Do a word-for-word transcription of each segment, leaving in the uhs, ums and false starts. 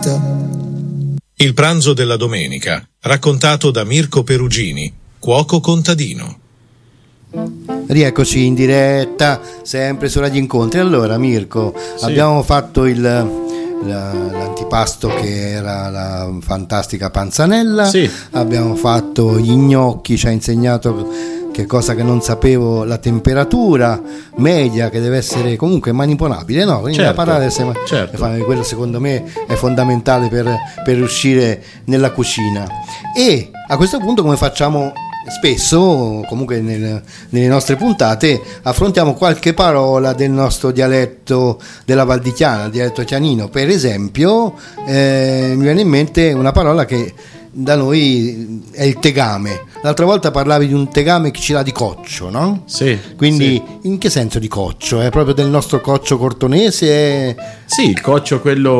vita. Il pranzo della domenica, raccontato da Mirko Perugini, cuoco contadino. Rieccoci in diretta, sempre su Radio Incontri. Allora Mirko, sì. abbiamo fatto il, la, l'antipasto che era la fantastica panzanella, sì. abbiamo fatto gli gnocchi, ci ha insegnato che cosa che non sapevo, la temperatura media che deve essere comunque manipolabile, no? Quindi certo, la parata deve essere, certo. quello secondo me è fondamentale per, per riuscire nella cucina. E a questo punto, come facciamo spesso, comunque nel, nelle nostre puntate, affrontiamo qualche parola del nostro dialetto della Val di Chiana, il dialetto chianino. Per esempio, eh, mi viene in mente una parola che da noi è il tegame. L'altra volta parlavi di un tegame che ci dà di coccio, no? Sì. Quindi sì. in che senso di coccio? È proprio del nostro coccio cortonese? È... Sì, il coccio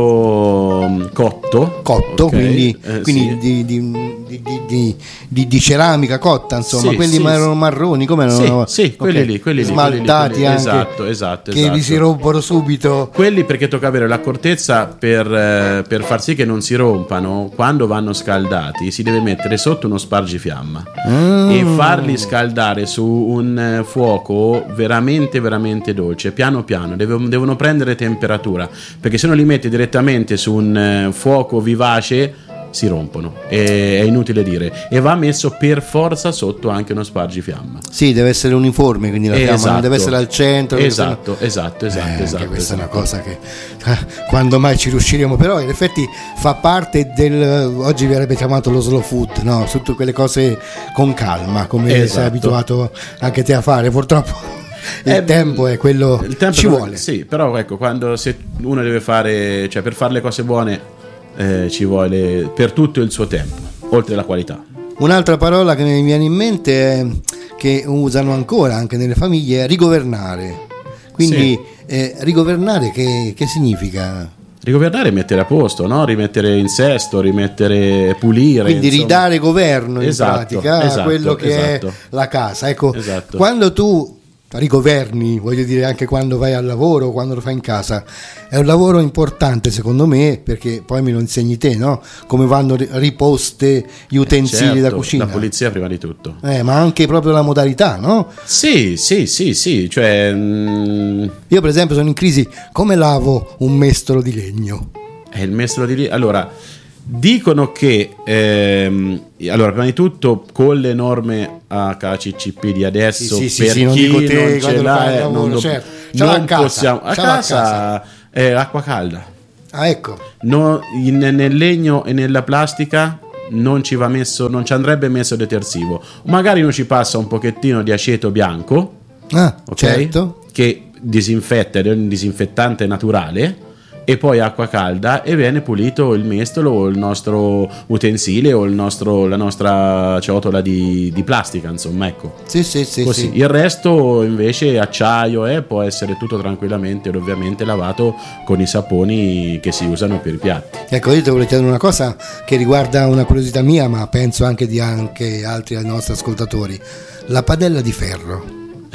quello cotto. Cotto, okay. quindi, eh, quindi sì. di, di, di, di, di, di ceramica cotta, insomma, sì, quelli sì, erano marroni, come erano? Sì, sì, quelli okay. lì, quelli lì. Smaltati quelli lì, anche. Esatto, esatto. Che esatto. vi si rompono subito. Quelli perché tocca avere l'accortezza per, eh, per far sì che non si rompano. Quando vanno scaldati si deve mettere sotto uno spargifiamma mm. e farli scaldare su un fuoco veramente veramente dolce, piano piano, devono, devono prendere temperatura, perché se non li metti direttamente su un fuoco vivace si rompono, è, è inutile dire, e va messo per forza sotto anche uno spargifiamma. Sì, deve essere uniforme, quindi la fiamma esatto. non deve essere al centro. Esatto, esatto, esatto, eh, esatto. Questa esatto. è una cosa che quando mai ci riusciremo, però in effetti fa parte del, oggi verrebbe chiamato lo slow food, no? Tutte quelle cose con calma, come esatto. sei abituato anche te a fare, purtroppo. Il eh, tempo è quello, il tempo ci non, vuole. Sì, però ecco, quando se uno deve fare, cioè per fare le cose buone eh, ci vuole per tutto il suo tempo, oltre alla qualità. Un'altra parola che mi viene in mente è, che usano ancora anche nelle famiglie, è rigovernare. Quindi sì. eh, rigovernare che, che significa? Rigovernare è mettere a posto, no? Rimettere in sesto, rimettere, pulire. Quindi insomma. ridare governo in esatto, pratica a esatto, quello che esatto. è la casa. Ecco, esatto. Quando tu rigoverni, voglio dire anche quando vai al lavoro, quando lo fai in casa, è un lavoro importante secondo me, perché poi me lo insegni te, no? Come vanno riposte gli utensili eh certo, da cucina, la pulizia prima di tutto, eh, ma anche proprio la modalità, no? Sì, sì, sì, sì, cioè mm... io per esempio sono in crisi, come lavo un mestolo di legno? È il mestolo di legno, allora dicono che ehm, allora prima di tutto con le norme H C C P di adesso, sì, sì, per sì, chi non, dico te, non ce l'ha eh, lavoro, non, do- certo. non a casa, possiamo a casa, casa. È acqua calda. Ah, ecco. No, in, nel legno e nella plastica non ci va messo, non ci andrebbe messo detersivo, magari non ci passa un pochettino di aceto bianco, ah, ok, certo, che disinfetta ed è un disinfettante naturale, e poi acqua calda e viene pulito il mestolo o il nostro utensile o il nostro, la nostra ciotola di, di plastica, insomma, ecco. Sì, sì, sì, così. Sì. Il resto invece acciaio eh, può essere tutto tranquillamente ed ovviamente lavato con i saponi che si usano per i piatti. Ecco, io ti volevo chiedere una cosa che riguarda una curiosità mia, ma penso anche di anche altri nostri ascoltatori. La padella di ferro.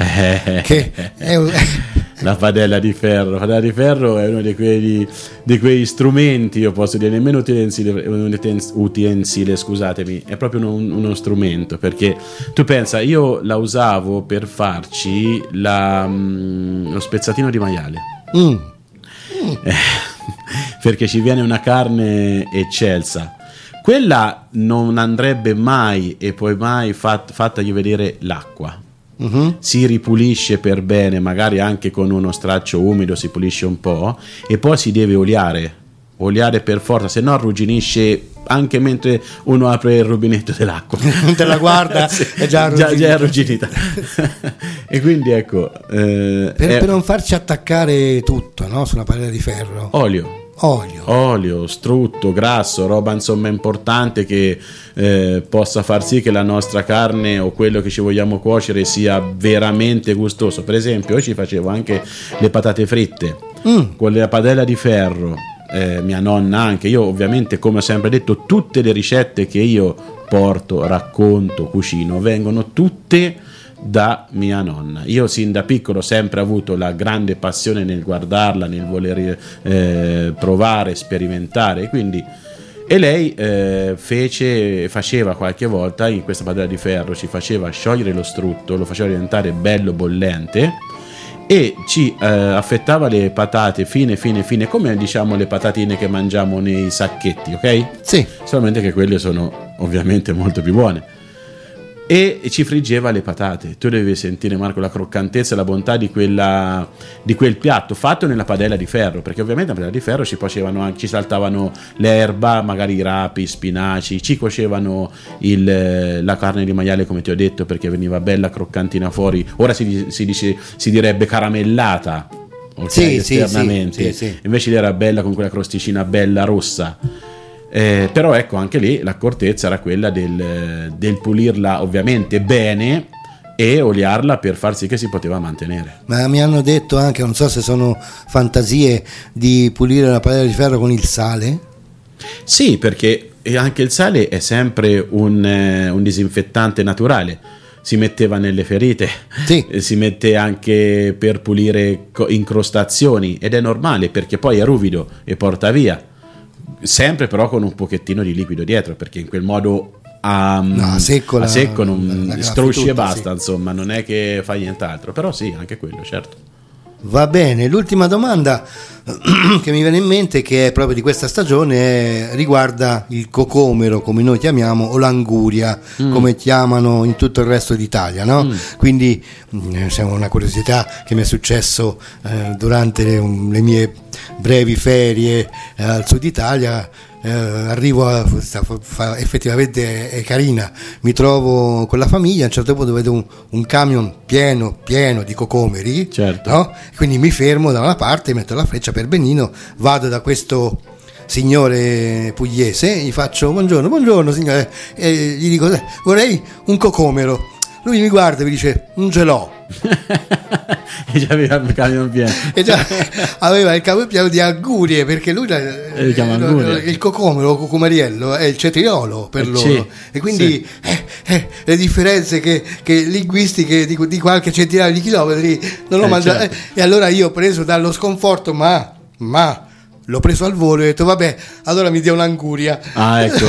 Che è un... La padella di ferro, la padella di ferro è uno di quei, di quei strumenti, io posso dire nemmeno utensile, utensile, scusatemi, è proprio uno, uno strumento, perché tu pensa, io la usavo per farci la, lo spezzatino di maiale, mm. Mm. perché ci viene una carne eccelsa. Quella non andrebbe mai e poi mai fat, fattagli vedere l'acqua. Uh-huh. Si ripulisce per bene, magari anche con uno straccio umido si pulisce un po' e poi si deve oliare, oliare per forza, se no arrugginisce anche mentre uno apre il rubinetto dell'acqua. Non te la guarda, sì, è già arrugginita. Già, già arrugginita. E quindi ecco, eh, per, è... per non farci attaccare tutto, no, su una padella di ferro. Olio. Olio. Olio, strutto, grasso, roba insomma importante che eh, possa far sì che la nostra carne o quello che ci vogliamo cuocere sia veramente gustoso. Per esempio, io ci facevo anche le patate fritte mm. con la padella di ferro, eh, mia nonna anche. Io ovviamente, come ho sempre detto, tutte le ricette che io porto, racconto, cucino vengono tutte da mia nonna. Io sin da piccolo ho sempre avuto la grande passione nel guardarla, nel voler eh, provare, sperimentare, quindi e lei eh, fece, faceva qualche volta in questa padella di ferro, ci faceva sciogliere lo strutto, lo faceva diventare bello bollente e ci eh, affettava le patate fine fine fine come diciamo le patatine che mangiamo nei sacchetti, ok? Sì. Solamente che quelle sono ovviamente molto più buone. E ci friggeva le patate. Tu devi sentire, Marco, la croccantezza e la bontà di, quella, di quel piatto fatto nella padella di ferro, perché ovviamente nella padella di ferro ci facevano anche, ci saltavano l'erba, magari i rapi, spinaci, ci cuocevano il, la carne di maiale, come ti ho detto, perché veniva bella croccantina fuori. Ora si, si, dice, si direbbe caramellata, okay, sì, esternamente, sì, sì, sì. Invece era bella con quella crosticina bella rossa. Eh, però ecco, anche lì l'accortezza era quella del, del pulirla ovviamente bene e oliarla per far sì che si poteva mantenere. Ma mi hanno detto anche, non so se sono fantasie, di pulire la padella di ferro con il sale? Sì, perché anche il sale è sempre un, eh, un disinfettante naturale. Si metteva nelle ferite, sì. Si mette anche per pulire incrostazioni ed è normale perché poi è ruvido e porta via. Sempre però con un pochettino di liquido dietro, perché in quel modo a, no, a secco, a la, secco non la, la strusci tutta, e basta, sì. Insomma, non è che fa nient'altro, però sì, anche quello, certo. Va bene, l'ultima domanda che mi viene in mente, che è proprio di questa stagione, riguarda il cocomero, come noi chiamiamo, o l'anguria, mm. come chiamano in tutto il resto d'Italia, no? Mm. Quindi è una curiosità che mi è successo eh, durante le, um, le mie brevi ferie eh, al sud Italia. Eh, arrivo a, fa, fa, effettivamente è carina, mi trovo con la famiglia, a un certo punto vedo un, un camion pieno pieno di cocomeri, certo. No? Quindi mi fermo da una parte, metto la freccia per benino, vado da questo signore pugliese, gli faccio buongiorno buongiorno signore, e gli dico vorrei un cocomero. Lui mi guarda e mi dice non ce l'ho. E già aveva il camion pieno. E già aveva il camion pieno di angurie, perché lui eh, angurie. Il cocomero, il cocomariello è il cetriolo per loro, sì, e quindi sì. eh, eh, le differenze che, che linguistiche di, di qualche centinaio di chilometri non l'ho eh, mangiato, certo. eh, e allora io, preso dallo sconforto, ma ma l'ho preso al volo e ho detto vabbè, allora mi dia un'anguria. Ah, ecco.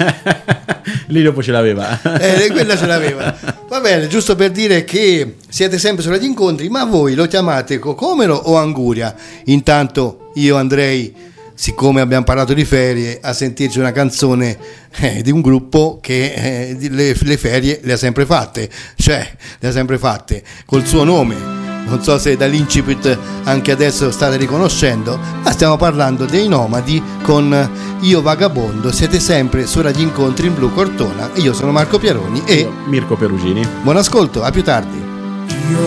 Lì dopo ce l'aveva. Eh, quella ce l'aveva. Va bene, giusto per dire che siete sempre su Radio Incontri, ma voi lo chiamate cocomero o anguria? Intanto io andrei, siccome abbiamo parlato di ferie, a sentirci una canzone eh, di un gruppo che eh, le, le ferie le ha sempre fatte, cioè le ha sempre fatte col suo nome. Non so se dall'incipit anche adesso state riconoscendo, ma stiamo parlando dei Nomadi con Io Vagabondo. Siete sempre su Radio Incontri in Blu Cortona e io sono Marco Pieroni e io, Mirko Perugini. Buon ascolto, a più tardi. Io